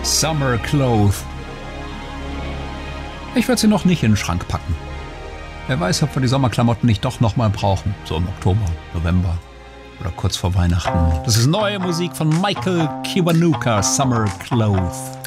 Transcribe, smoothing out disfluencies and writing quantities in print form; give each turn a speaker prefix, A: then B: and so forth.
A: Summer Clothes. Ich werde sie noch nicht in den Schrank packen. Wer weiß, ob wir die Sommerklamotten nicht doch nochmal brauchen. So im Oktober, November oder kurz vor Weihnachten. Das ist neue Musik von Michael Kiwanuka, Summer Clothes.